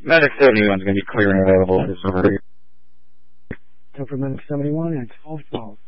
Medic 71 is going to be clear and available. So for Medic 71 at 1212.